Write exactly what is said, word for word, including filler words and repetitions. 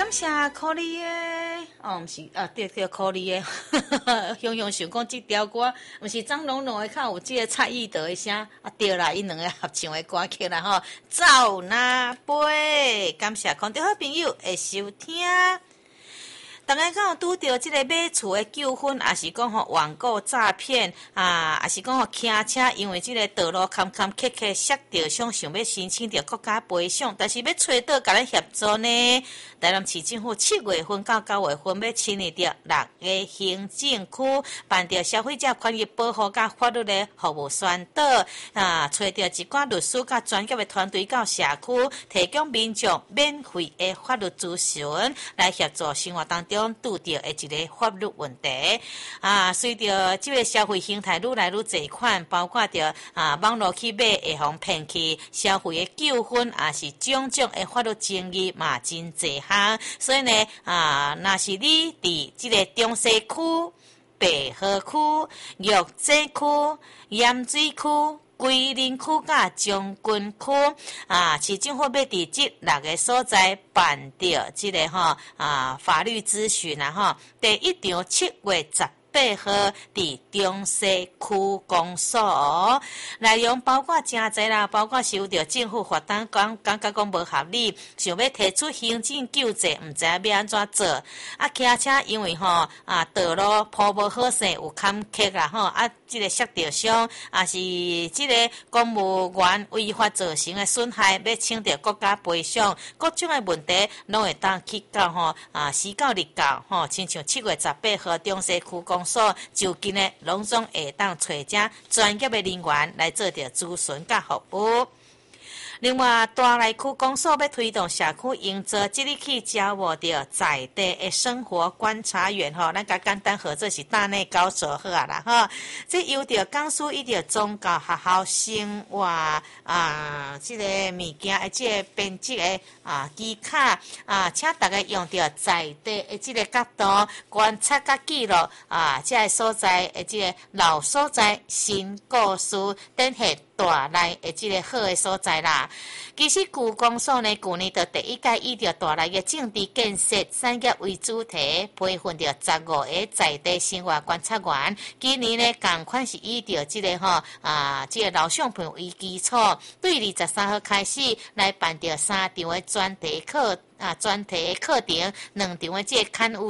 感谢可里的，哦，毋是啊，对对，可里的，雄雄想讲这条歌，毋是张龙龙的，较有这个蔡依德的声，啊对啦，因两个合唱的歌曲啦吼，走哪飞，感谢空中好朋友的收听。大家敢有拄到即个买厝的纠纷，也是讲吼网购诈骗啊，也是讲吼骑车因为即个道路坎坎坷坷，摔着想想要申请着国家赔偿，但是要找到甲咱协助呢？台南市政府七月份到九月份要成立着六个行政区，办着消费者权益保护甲法律的服务宣导啊，找着一寡律师甲专业的团队到社区，提供民众免费的法律咨询，来协助生活当中拄着的一个法律问题啊。随着这个消费形态愈来愈侪款，包括着啊网络去买会互骗去消费的纠纷，也是种种的法律争议嘛，真侪。所以呢，啊，若是你伫即个中西区、北河区、玉井区、盐水区、桂林区甲将军区，啊，市政府要伫即六个所在办着即个吼啊法律咨询啦吼，第一场七月十八号伫中西区公所，内容包括真侪啦，包括收到政府罚单讲感觉讲无合理，想要提出行政救济，毋知影要安怎做。啊，骑车因为吼啊道路铺无好势，有坎坷啦吼，啊，即个摔着伤，啊是即个公务员违法造成的损害，要请着国家赔偿，各种的问题拢会当去到吼啊时到日到吼，亲像七月十八号中西区公所就近的拢总会当找遮专业的人员来做着咨询甲服务。另外，大内区公所要推动社区营造，即日起招募着在地的生活观察员吼，咱甲简单合作是大内高手好啊啦吼。即由着讲师伊着宗教学校生活啊，即、这个物件的即个编辑的啊机卡啊，请大家用着在地的即个角度观察甲记录啊，即个所在的即个老所在新故事，展现大内的即个好的所在啦。其实旧公所呢，去年就第一届以着大内的政治建设产业为主题，培训着十五个在地生活观察员。今年呢，同款是以着即个吼啊，即、这个老相片为基础，对二十三号开始来办着三场的专题课啊，专题的课程，两场的即个刊物。